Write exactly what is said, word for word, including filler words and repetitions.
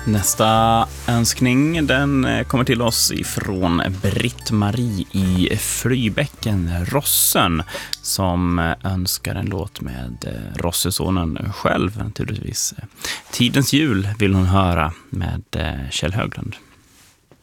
Nästa önskning den kommer till oss ifrån Britt-Marie i Flybäcken, Rossen, som önskar en låt med Rossesonen själv naturligtvis. Tidens jul vill hon höra med Kjell Höglund.